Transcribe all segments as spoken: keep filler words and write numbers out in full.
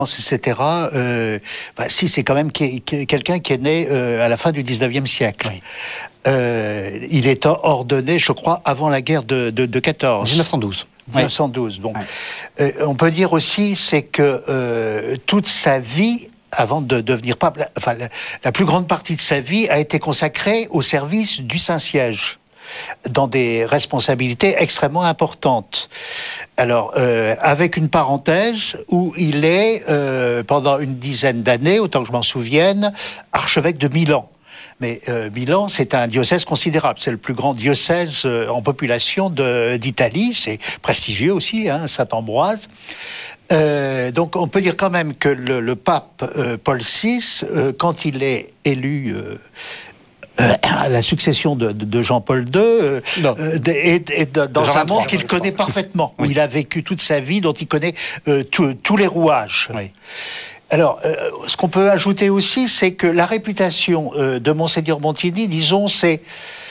et cetera. Euh, bah, si c'est quand même qui, qui, quelqu'un qui est né euh, à la fin du dix-neuvième siècle. Oui. Euh, il est ordonné, je crois, avant la guerre de, de, de quatorze. dix-neuf cent douze. dix-neuf cent douze. Bon. Oui. Euh, on peut dire aussi, c'est que euh, toute sa vie, avant de devenir pape, la, enfin, la, la plus grande partie de sa vie a été consacrée au service du Saint-Siège, dans des responsabilités extrêmement importantes. Alors, euh, avec une parenthèse où il est, euh, pendant une dizaine d'années, autant que je m'en souvienne, archevêque de Milan. Mais euh, Milan, c'est un diocèse considérable. C'est le plus grand diocèse euh, en population de, d'Italie. C'est prestigieux aussi, hein, Saint-Ambroise. Euh, donc, on peut dire quand même que le, le pape euh, Paul six, euh, quand il est élu euh, euh, à la succession de, de, de Jean-Paul deux, euh, euh, est, est dans Jean un monde qu'il connaît parfaitement, oui. Où il a vécu toute sa vie, dont il connaît euh, tous les rouages. Oui. Alors, euh, ce qu'on peut ajouter aussi, c'est que la réputation euh, de Monseigneur Montini, disons, c'est...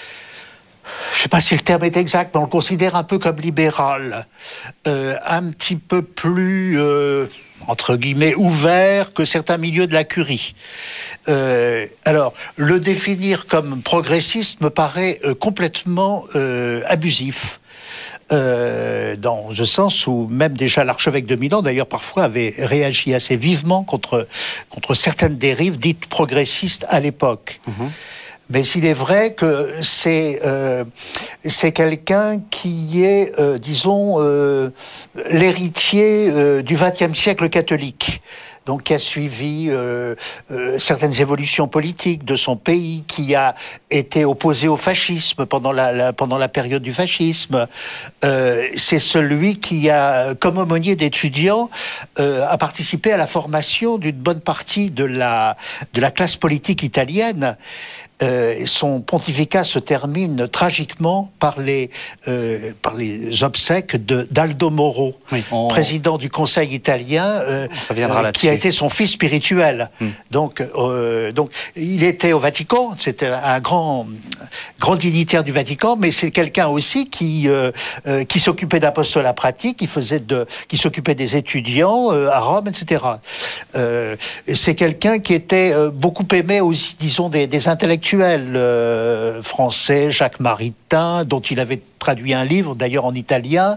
Je ne sais pas si le terme est exact, mais on le considère un peu comme libéral, euh, un petit peu plus, euh, entre guillemets, ouvert que certains milieux de la curie. Euh, alors, le définir comme progressiste me paraît euh, complètement euh, abusif. Euh, dans le sens où même déjà l'archevêque de Milan, d'ailleurs, parfois avait réagi assez vivement contre, contre certaines dérives dites progressistes à l'époque. Mmh. Mais il est vrai que c'est euh, c'est quelqu'un qui est, euh, disons, euh, l'héritier euh, du vingtième siècle catholique. Donc, qui a suivi euh, euh, certaines évolutions politiques de son pays, qui a été opposé au fascisme pendant la, la pendant la période du fascisme. Euh, c'est celui qui a, comme aumônier d'étudiants, euh, a participé à la formation d'une bonne partie de la de la classe politique italienne. Euh, son pontificat se termine tragiquement par les euh, par les obsèques de d'Aldo Moro, oui, on... président du Conseil italien, euh, euh, qui a été son fils spirituel. Hmm. Donc euh, donc il était au Vatican, c'était un grand grand dignitaire du Vatican, mais c'est quelqu'un aussi qui euh, euh, qui s'occupait d'apostolat pratique, qui faisait de qui s'occupait des étudiants euh, à Rome, et cetera. Euh, c'est quelqu'un qui était euh, beaucoup aimé aussi, disons, des, des intellectuels Euh, français, Jacques Maritain, dont il avait traduit un livre, d'ailleurs en italien,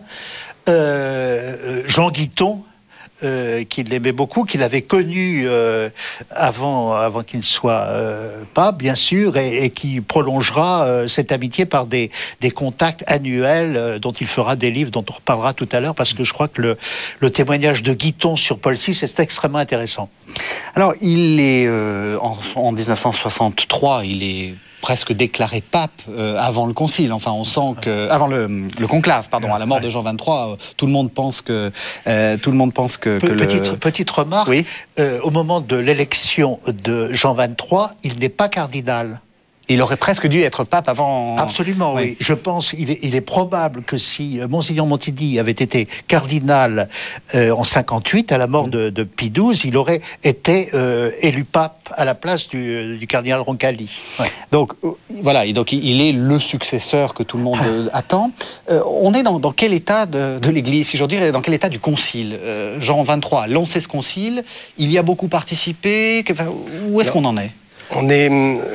euh, Jean Guiton, euh, qu'il aimait beaucoup, qu'il avait connu euh, avant, avant qu'il ne soit euh, pape, bien sûr, et, et qui prolongera euh, cette amitié par des, des contacts annuels euh, dont il fera des livres dont on reparlera tout à l'heure, parce que je crois que le, le témoignage de Guiton sur Paul six est extrêmement intéressant. Alors, il est, euh, en, en dix-neuf cent soixante-trois, il est presque déclaré pape euh, avant le concile. Enfin, on sent que avant le, le conclave, pardon, à la mort de Jean vingt-trois, euh, tout le monde pense que euh, tout le monde pense que, que petite le... petite remarque. Oui. Euh, au moment de l'élection de Jean vingt-trois, il n'est pas cardinal. Il aurait presque dû être pape avant... Absolument, oui. oui. Je pense, il est, il est probable que si Monseigneur Montini avait été cardinal euh, en cinquante-huit, à la mort mmh. de, de Pie douze, il aurait été euh, élu pape à la place du, du cardinal Roncalli. Ouais. Donc, euh, voilà, et donc il est le successeur que tout le monde euh, attend. Euh, on est dans, dans quel état de, de l'Église, si j'ose dire, dans quel état du concile euh, Jean vingt-trois a lancé ce concile, il y a beaucoup participé, que, où est-ce qu'on en est? On est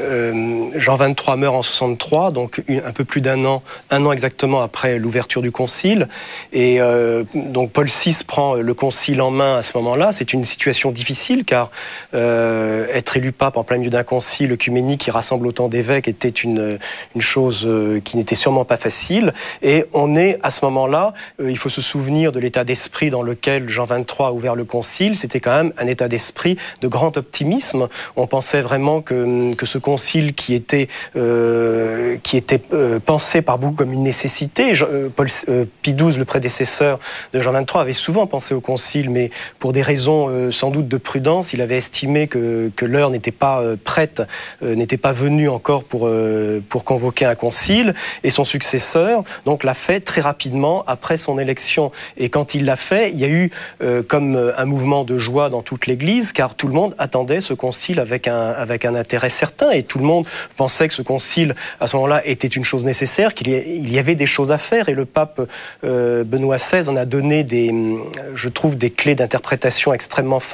euh, Jean vingt-trois meurt en soixante-trois, donc une, un peu plus d'un an, un an exactement après l'ouverture du concile. Et euh, donc Paul six prend le concile en main à ce moment-là. C'est une situation difficile car euh, être élu pape en plein milieu d'un concile œcuménique qui rassemble autant d'évêques était une une chose euh, qui n'était sûrement pas facile. Et on est à ce moment-là, euh, il faut se souvenir de l'état d'esprit dans lequel Jean vingt-trois a ouvert le concile. C'était quand même un état d'esprit de grand optimisme. On pensait vraiment Que, que ce concile qui était, euh, qui était euh, pensé par beaucoup comme une nécessité, Jean, euh, Paul, euh, Pie douze, le prédécesseur de Jean vingt-trois, avait souvent pensé au concile, mais pour des raisons euh, sans doute de prudence, il avait estimé que, que l'heure n'était pas euh, prête, euh, n'était pas venue encore pour, euh, pour convoquer un concile, et son successeur donc l'a fait très rapidement après son élection. Et quand il l'a fait, il y a eu euh, comme un mouvement de joie dans toute l'Église, car tout le monde attendait ce concile avec un, avec un intérêt certain, et tout le monde pensait que ce concile, à ce moment-là, était une chose nécessaire, qu'il y avait des choses à faire, et le pape euh, Benoît seize en a donné des, je trouve, des clés d'interprétation extrêmement fortes.